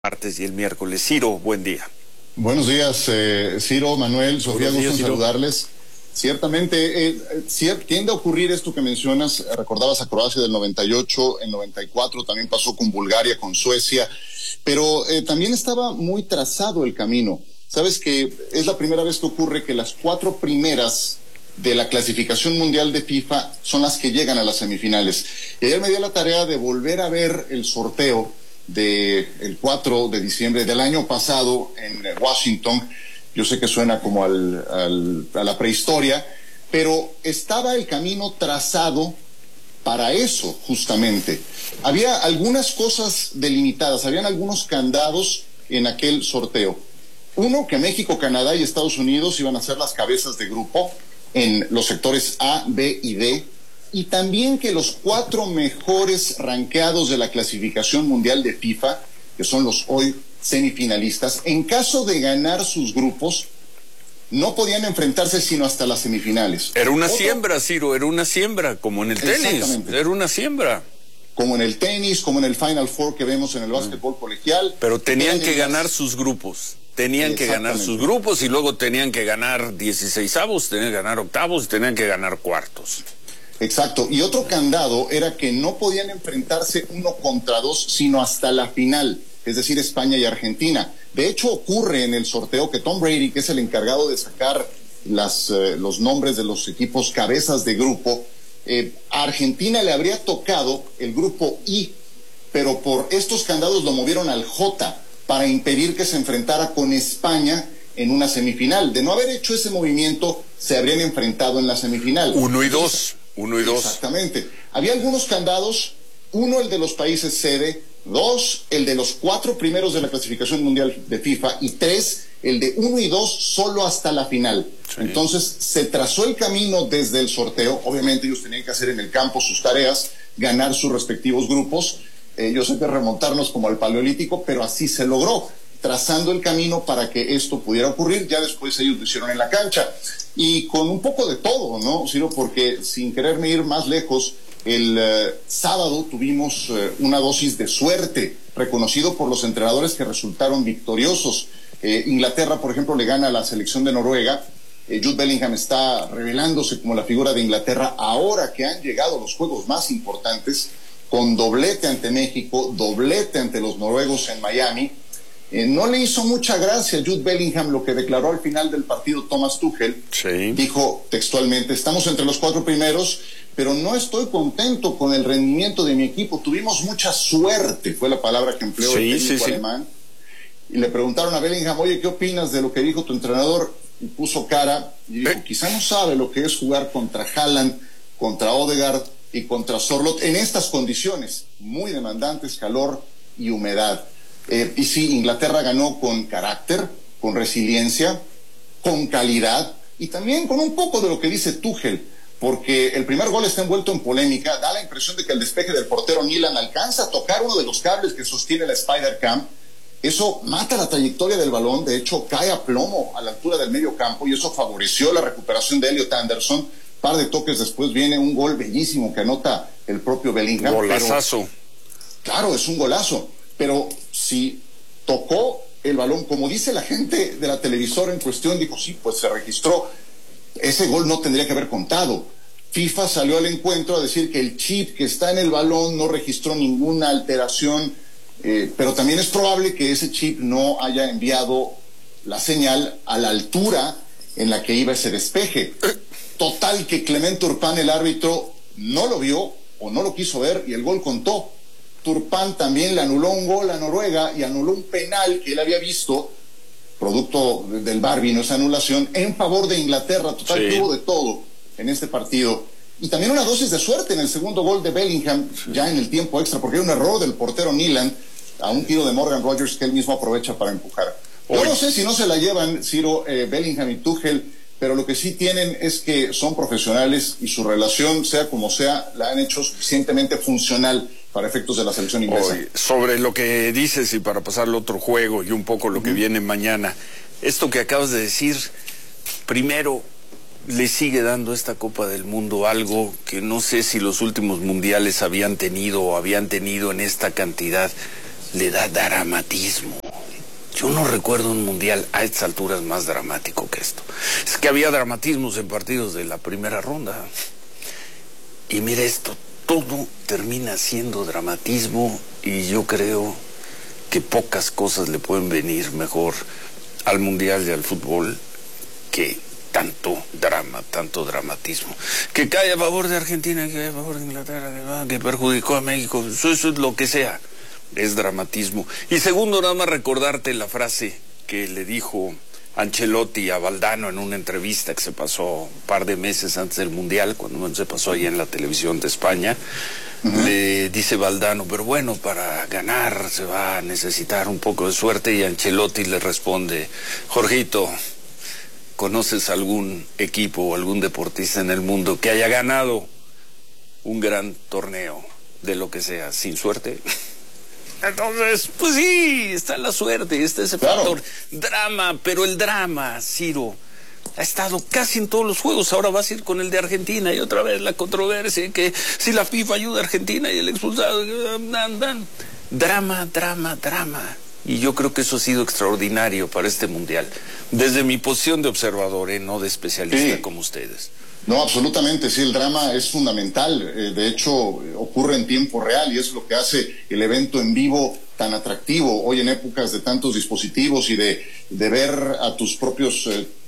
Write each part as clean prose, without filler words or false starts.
martes y el miércoles. Ciro, buen día. Buenos días, Ciro, Manuel, Sofía, gusto en saludarles. Ciertamente, tiende a ocurrir esto que mencionas. Recordabas a Croacia del 98, en 94 también pasó con Bulgaria, con Suecia, pero también estaba muy trazado el camino. Sabes que es la primera vez que ocurre que las 4 primeras de la clasificación mundial de FIFA son las que llegan a las semifinales. Y ayer me dio la tarea de volver a ver el sorteo del 4 de diciembre del año pasado en Washington. Yo sé que suena como a la prehistoria, pero estaba el camino trazado para eso, justamente. Había algunas cosas delimitadas, habían algunos candados en aquel sorteo. Uno, que México, Canadá y Estados Unidos iban a ser las cabezas de grupo en los sectores A, B y D, y también que los 4 mejores rankeados de la clasificación mundial de FIFA, que son los hoy semifinalistas, en caso de ganar sus grupos, no podían enfrentarse sino hasta las semifinales. Era una siembra, Ciro, era una siembra, como en el tenis. Era una siembra. Como en el tenis, como en el Final Four que vemos en el básquetbol colegial. Pero tenían que ganar sus grupos. Tenían que ganar sus grupos y luego tenían que ganar 16avos, tenían que ganar octavos y tenían que ganar cuartos. Exacto. Y otro candado era que no podían enfrentarse 1 contra 2, sino hasta la final, es decir, España y Argentina. De hecho, ocurre en el sorteo que Tom Brady, que es el encargado de sacar los nombres de los equipos cabezas de grupo, a Argentina le habría tocado el grupo I, pero por estos candados lo movieron al J para impedir que se enfrentara con España en una semifinal. De no haber hecho ese movimiento, se habrían enfrentado en la semifinal. 1 y 2. 1 y 2. Exactamente. Había algunos candados. 1, el de los países sede. 2, el de los 4 primeros de la clasificación mundial de FIFA. Y 3, el de 1 y 2 solo hasta la final. Sí. Entonces se trazó el camino desde el sorteo. Obviamente ellos tenían que hacer en el campo sus tareas, ganar sus respectivos grupos. Yo sé que remontarnos como al Paleolítico, pero así se logró, trazando el camino para que esto pudiera ocurrir. Ya después ellos lo hicieron en la cancha. Y con un poco de todo, ¿no, Ciro? Porque sin quererme ir más lejos, el sábado tuvimos una dosis de suerte, reconocido por los entrenadores que resultaron victoriosos. Inglaterra, por ejemplo, le gana a la selección de Noruega. Jude Bellingham está revelándose como la figura de Inglaterra ahora que han llegado los juegos más importantes, con doblete ante México, doblete ante los noruegos en Miami. No le hizo mucha gracia a Jude Bellingham lo que declaró al final del partido Thomas Tuchel. Sí. Dijo textualmente: estamos entre los 4 primeros, pero no estoy contento con el rendimiento de mi equipo. Tuvimos mucha suerte, fue la palabra que empleó el técnico alemán. Y le preguntaron a Bellingham: oye, ¿qué opinas de lo que dijo tu entrenador? Y puso cara y dijo: quizá no sabe lo que es jugar contra Haaland, contra Odegaard y contra Sorloth en estas condiciones muy demandantes, calor y humedad. Y sí, Inglaterra ganó con carácter, con resiliencia, con calidad y también con un poco de lo que dice Tuchel, porque el primer gol está envuelto en polémica. Da la impresión de que el despeje del portero Nilan alcanza a tocar uno de los cables que sostiene la Spider-Cam. Eso mata la trayectoria del balón, de hecho cae a plomo a la altura del medio campo y eso favoreció la recuperación de Elliot Anderson. Par de toques después viene un gol bellísimo que anota el propio Bellingham. Golazazo. Claro, es un golazo, pero si tocó el balón, como dice la gente de la televisora en cuestión, dijo: sí, pues se registró, ese gol no tendría que haber contado. FIFA salió al encuentro a decir que el chip que está en el balón no registró ninguna alteración, pero también es probable que ese chip no haya enviado la señal a la altura en la que iba ese despeje. Total que Clement Turpin, el árbitro, no lo vio o no lo quiso ver y el gol contó. Turpin también le anuló un gol a Noruega y anuló un penal que él había visto, producto del VAR, vino esa anulación, en favor de Inglaterra. Total, sí, tuvo de todo en este partido. Y también una dosis de suerte en el segundo gol de Bellingham, ya en el tiempo extra, porque hay un error del portero Nilan a un tiro de Morgan Rogers que él mismo aprovecha para empujar. Yo no sé si no se la llevan, Ciro, Bellingham y Tuchel, pero lo que sí tienen es que son profesionales y su relación, sea como sea, la han hecho suficientemente funcional para efectos de la selección inglesa. Sobre lo que dices y para pasar al otro juego y un poco lo que viene mañana, esto que acabas de decir, primero, le sigue dando esta Copa del Mundo algo que no sé si los últimos mundiales habían tenido en esta cantidad. le da dramatismo. Yo no recuerdo un mundial a estas alturas más dramático que esto. Es que había dramatismos en partidos de la primera ronda. Y mira esto, todo termina siendo dramatismo, y yo creo que pocas cosas le pueden venir mejor al mundial y al fútbol que tanto drama, tanto dramatismo. Que cae a favor de Argentina, que cae a favor de Inglaterra, que perjudicó a México, eso es lo que sea. Es dramatismo. Y segundo, nada más recordarte la frase que le dijo Ancelotti a Valdano en una entrevista que se pasó un par de meses antes del Mundial, cuando se pasó ahí en la televisión de España. Le dice Valdano, pero bueno, para ganar se va a necesitar un poco de suerte, y Ancelotti le responde, Jorgito, ¿conoces algún equipo o algún deportista en el mundo que haya ganado un gran torneo de lo que sea sin suerte? Entonces, pues sí, está la suerte, está ese factor drama, pero el drama, Ciro, ha estado casi en todos los juegos. Ahora vas a ir con el de Argentina y otra vez la controversia, que si la FIFA ayuda a Argentina y el expulsado, drama, drama, drama. Y yo creo que eso ha sido extraordinario para este mundial, desde mi posición de observador, no de especialista como ustedes. No, absolutamente, sí, el drama es fundamental. De hecho, ocurre en tiempo real, y es lo que hace el evento en vivo tan atractivo hoy en épocas de tantos dispositivos y de ver a tus propias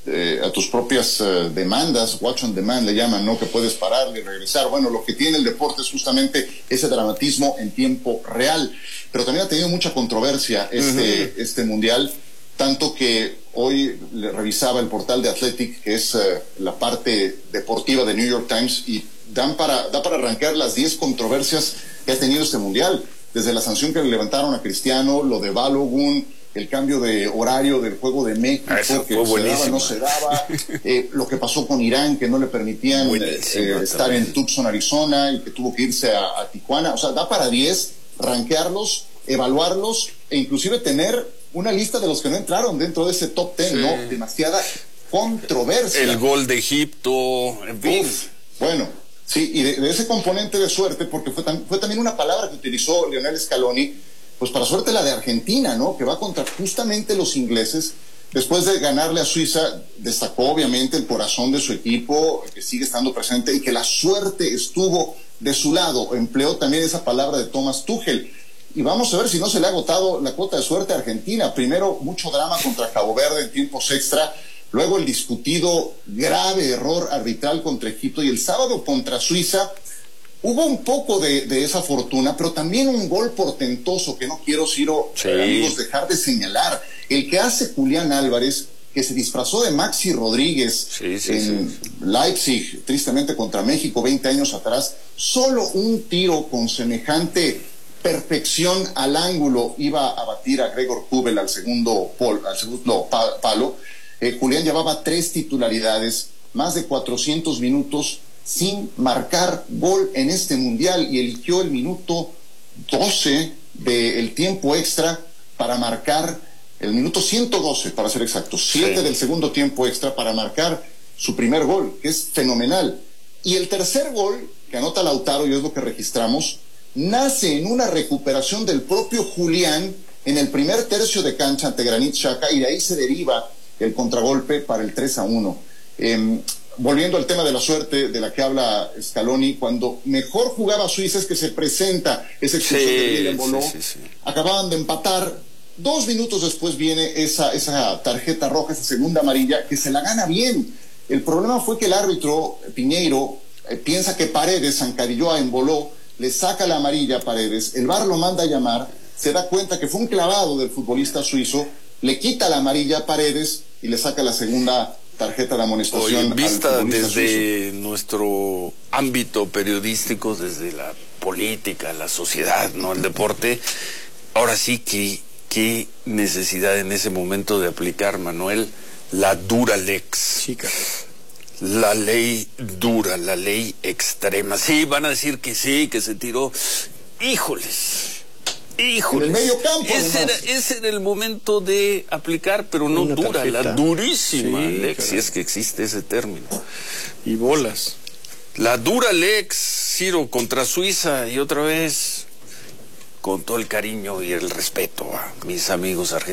demandas, watch on demand le llaman, ¿no? Que puedes parar y regresar. Bueno, lo que tiene el deporte es justamente ese dramatismo en tiempo real. Pero también ha tenido mucha controversia este mundial, tanto que hoy le revisaba el portal de Athletic, que es la parte deportiva de New York Times, y da para arrancar las 10 controversias que ha tenido este mundial, desde la sanción que le levantaron a Cristiano, lo de Balogun, el cambio de horario del juego de México, que se daba, no se daba, lo que pasó con Irán, que no le permitían estar en Tucson, Arizona, y que tuvo que irse a Tijuana. O sea, da para 10, rankearlos, evaluarlos, e inclusive tener una lista de los que no entraron dentro de ese top 10, ¿no? Demasiada controversia. El gol de Egipto, en fin. Bueno, sí, y de ese componente de suerte, porque fue también una palabra que utilizó Lionel Scaloni, pues para suerte la de Argentina, ¿no? Que va contra justamente los ingleses. Después de ganarle a Suiza, destacó obviamente el corazón de su equipo, que sigue estando presente, y que la suerte estuvo de su lado. Empleó también esa palabra de Thomas Tuchel. Y vamos a ver si no se le ha agotado la cuota de suerte a Argentina. Primero, mucho drama contra Cabo Verde en tiempos extra. Luego, el discutido grave error arbitral contra Egipto. Y el sábado contra Suiza hubo un poco de esa fortuna, pero también un gol portentoso que no quiero, Ciro, amigos, dejar de señalar. El que hace Julián Álvarez, que se disfrazó de Maxi Rodríguez en Leipzig, tristemente contra México 20 años atrás. Solo un tiro con semejante perfección al ángulo iba a batir a Gregor Kobel al segundo palo. Julián llevaba 3 titularidades, más de 400 minutos sin marcar gol en este mundial, y eligió el minuto 12 del tiempo extra para marcar, el minuto 112 para ser exacto, 7 del segundo tiempo extra para marcar su primer gol, que es fenomenal. Y el tercer gol que anota Lautaro, y es lo que registramos, nace en una recuperación del propio Julián en el primer tercio de cancha ante Granit Xhaka, y de ahí se deriva el contragolpe para el 3-1. Volviendo al tema de la suerte de la que habla Scaloni, cuando mejor jugaba Suiza es que se presenta esa expulsión de William Boló. Acababan de empatar, 2 minutos después viene esa tarjeta roja, esa segunda amarilla, que se la gana bien. El problema fue que el árbitro Piñeiro piensa que Paredes zancadilló a Embolo, le saca la amarilla a Paredes, el VAR lo manda a llamar, se da cuenta que fue un clavado del futbolista suizo, le quita la amarilla a Paredes y le saca la segunda tarjeta de amonestación. Hoy, vista desde nuestro ámbito periodístico, desde la política, la sociedad, no el deporte, ahora sí que qué necesidad en ese momento de aplicar, Manuel, la dura lex. La ley dura, la ley extrema. Sí, van a decir que sí, que se tiró. Híjoles. En el medio campo. Ese era el momento de aplicar, pero no dura, la durísima lex, si es que existe ese término. Y bolas. La dura lex, Ciro, contra Suiza, y otra vez con todo el cariño y el respeto a mis amigos argentinos.